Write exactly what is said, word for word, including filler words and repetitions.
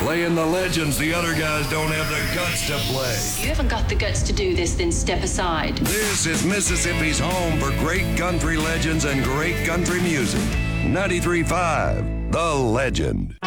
Playing the legends the other guys don't have the guts to play. If you haven't got the guts to do this, then step aside. This is Mississippi's home for great country legends and great country music. ninety-three point five, The Legend.